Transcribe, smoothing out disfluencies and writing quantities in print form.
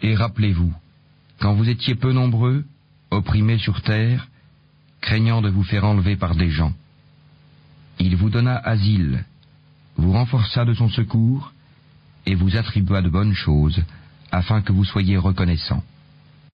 Et rappelez-vous, quand vous étiez peu nombreux, opprimés sur terre, craignant de vous faire enlever par des gens, il vous donna asile, vous renforça de son secours, et vous attribua de bonnes choses, afin que vous soyez reconnaissants.